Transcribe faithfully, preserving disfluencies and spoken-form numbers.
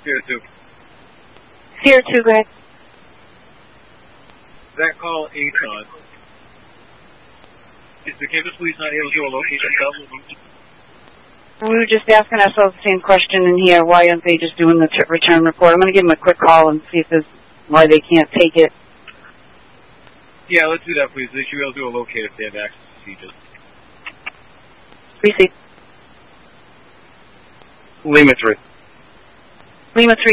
Sierra two. Sierra two, go ahead. That call eight on. Is the campus police not able to locate themselves? We were just asking ourselves the same question in here. Why aren't they just doing the t- return report? I'm going to give them a quick call and see if there's why they can't take it. Yeah, let's do that, please. They should be able to do a locate if they have access to C J S. Receive. Lima three. Lima three.